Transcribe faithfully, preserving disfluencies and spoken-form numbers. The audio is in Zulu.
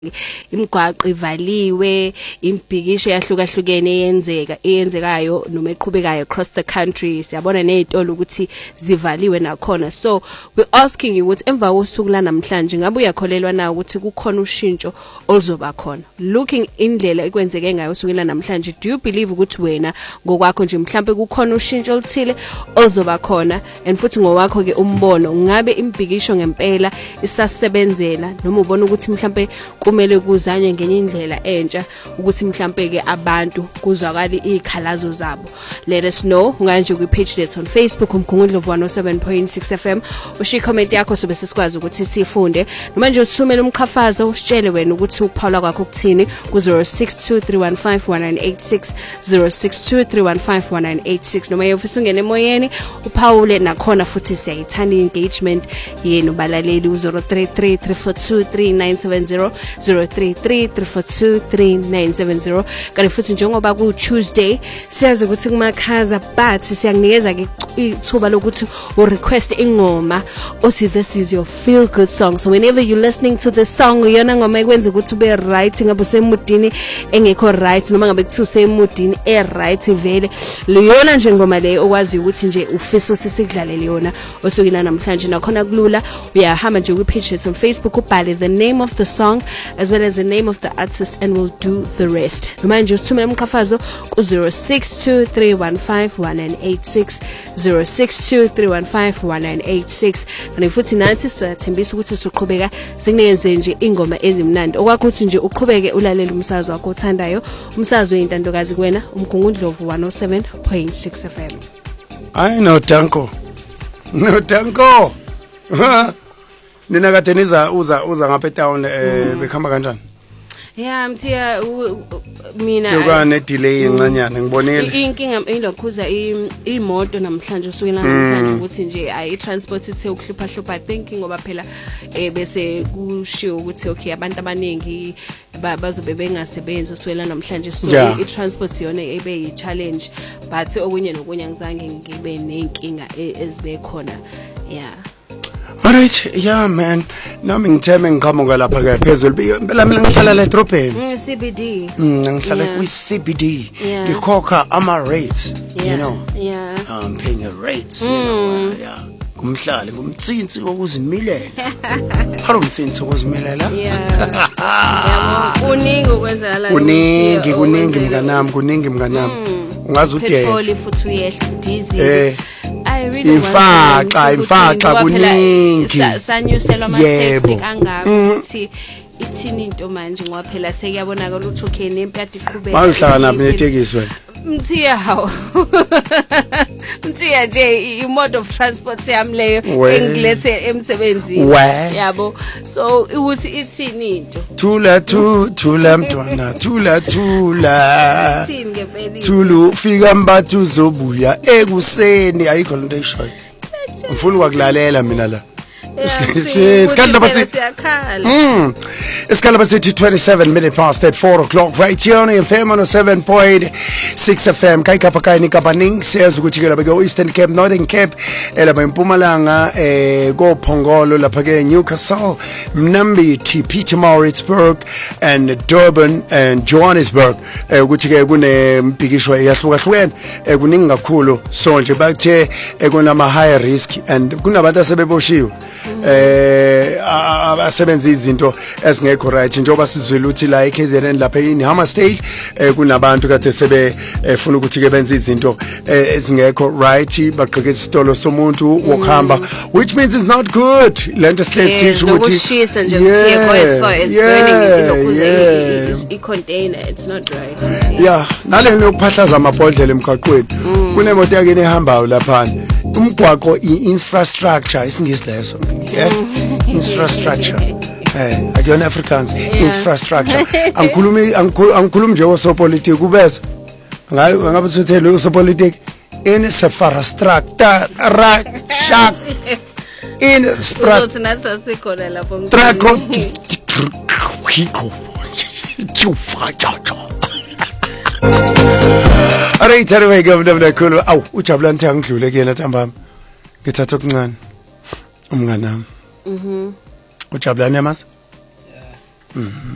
imigwaqo ivaliwe, imbhikisho yahlukahlukene eyenzeka eyenzekayo noma eqhubekayo across the country. Siyabona nezitolo ukuthi zivaliwe nakhona. So we're asking you ukuthi emva kosuku la namhlanje ngabe uyakholelwa na ukuthi kukhona ushintsho oluzoba khona? Looking indlela ekwenzeke ngayo usuku la namhlanje, do you believe ukuthi wena ngokwakho nje mhlambe kukhona ushintsho oluthile oluzoba khona? And futhi ngowakho ke umbono ngabe imbhikisho ngempela isasebenzela noma ubona ukuthi mhlambe kumele kuzanywe ngenye indlela entsha ukuthi mhlambe ke abantu kuzwakala izikhalazo zabo? Let us know nganje ku page let's on Facebook umkhungudlo one oh seven point six F M. Ushi comment yakho sobe sesikwazi ukuthi sifunde noma nje usithumele umqhafazo usitshele wena ukuthi ukuphawula kwakho kuthini ku zero six two three one five one nine eight six zero six two three one five one nine eight six noma yofisa ungene emoyeni uphawule nakhona futhi siyayithanda engagement yenu balaleli u zero three three three four two three nine seven zero zero three three three four two three nine seven zero. Kanti futhi njengoba ku Tuesday siyazi ukuthi kumakhaza but siyakunikeza ke ithuba lokuthi u request ingoma othi this is your feel good song. So whenever you listening to this song uyona ngoma ekwenza ukuthi ube right ngabe usemudini engekho right noma ngabe kuthi usemudini e right vele liyona nje ngoma le okwazi ukuthi nje ufisa ukuthi sikudlalele yona osukina namhlanje nakhona kulula uyahamba nje ku page on Facebook ubhale the name of the song as well as the name of the artist and we'll do the rest. Noma nje usithumele umqhafazo ku zero six two three one five one nine eight six zero six two three one five one nine eight six. Kanti futhi nathi siyathembisa ukuthi siqhubeka sikunikeze nje ingoma ezimnandi okwakho ukuthi nje uqhubeke ulalela umsakazo wakho othandayo umsakazo oyintandokazi kuwena umkhungudlovu one oh seven point six F M. I know Danko. No Danko. Nina kade niza uza uza ngapha town eh bekhamba kanjani? Yeah, mthiya mina Yoka ne delay encanyana ngibonile. Inkinga engilokhuza imoto namhlanje usuku namhlanje ukuthi nje ayi transport ithe ukuhlupha hlupha thinking ngoba phela eh bese kushiwo ukuthi okay abantu abaningi bazobe bengasebenzi usuku namhlanje so i transport yona ebe yi challenge but okunye nokunye ngizange ngibe nenkinga ezibe khona. Yeah. Alright, yeah man. Nami ngitheme ngiqhamuka lapha ke phezulu. Phela mina ngihlala la edrobheni. C B D. Mm, ngihlala kwi C B D. Ngikhokha ama rates, you know. Yeah. I'm paying a rates, you know. Yeah. Kumhlali ngumtsinsi wokuzimilela. Haro umtsinsi wokuzimilela. Yeah. Yabo kuningi ukwenzala. Kuningi kuningi mnganami, kuningi mnganami. Ungazi ude. Petrol futhi uyehla diesel. I really Infaxa infaxa kuningi sanyuselwa ama taxi kangaka ukuthi ithini into manje ngoba phela sekuyabonakala ukuthi okay nempi yadi iqhubeka bayihlala naphi netekisi wena mthiya hawo mthiya nje i-mode of transport yami leyo engilethe emsebenzini yabo so ukuthi ithini into thula thu thula mntwana thula thula ithini ngempela thulu ufika mbathu uzobuya ekuseni ayikho lento eyishoyo ngifuna ukulalela mina la isikhala basi mm isikhala basi twenty-seven minutes past at four o'clock right here on F M one oh seven point six F M kai kapha kai nikabaning says ukuthi ke lapha ke Eastern Cape Northern Cape elapha eMpumalanga eh ko Phongolo lapha ke Newcastle Mnambithi Pietermaritzburg and Durban and Johannesburg ukuthi ke kunembhikisho eyahlukahlukene kuningi kakhulu so nje bathe kunama high risk and kunabantu asebeboshiwe eh abasebenza izinto ezingekho right njengoba sizwela ukuthi la eK Z N lapha in Hammersdale kunabantu kade sebe efuna ukuthi ke benze izinto ezingekho right baqhekeza isitolo somuntu wokuhamba which means it's not good lento sihlezi ukuthi ukushisa nje kuthiyekho as far as burning ilokuze i container it's not right yeah nale lokuphahlaza amabhodlela emgaqweni kunemoto yakhe ehambayo lapha umgwaqo i-infrastructure isingisi leso yeah infrastructure eh akuyona Afrikaans infrastructure angikhulumi angikhulumi nje wosopolitiki kubeza ngayo ngabe uthethele wosopolitiki in infrastructure shak in infrastructure lapho trako khiko chufa chacha Alright, anyway, governor Khulu. Aw, ujabula nthi angidlule kuyena ntambama. Ngithatha okuncane. Umnganami. Mhm. Ujabulani yamazi? Yeah. Mhm.